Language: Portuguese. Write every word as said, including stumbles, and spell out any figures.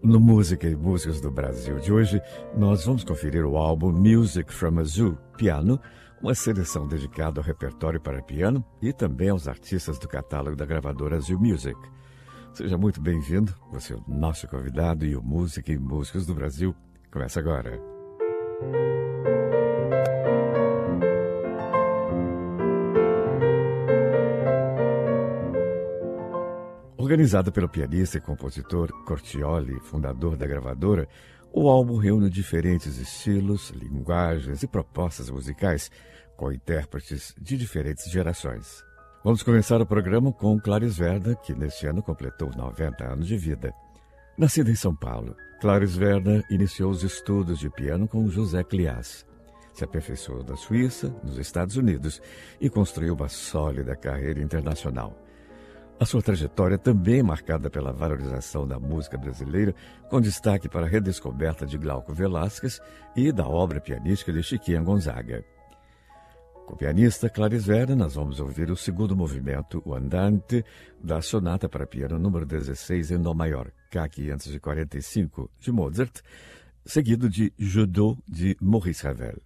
No Música e Músicas do Brasil de hoje, nós vamos conferir o álbum Music from a Zoo, Piano, uma seleção dedicada ao repertório para piano e também aos artistas do catálogo da gravadora Zoo Music. Seja muito bem-vindo, você é o nosso convidado e o Música e Músicas do Brasil começa agora. Organizado pelo pianista e compositor Cortioli, fundador da gravadora, o álbum reúne diferentes estilos, linguagens e propostas musicais com intérpretes de diferentes gerações. Vamos começar o programa com Claris Werner, que neste ano completou noventa anos de vida. Nascida em São Paulo, Claris Werner iniciou os estudos de piano com José Clias. Se aperfeiçoou na Suíça, nos Estados Unidos e construiu uma sólida carreira internacional. A sua trajetória também é marcada pela valorização da música brasileira, com destaque para a redescoberta de Glauco Velasquez e da obra pianística de Chiquinha Gonzaga. Com o pianista Claris Werner, nós vamos ouvir o segundo movimento, o Andante, da Sonata para Piano número dezesseis em Dó maior, K quinhentos e quarenta e cinco, de Mozart, seguido de Jeux d'eau, de Maurice Ravel.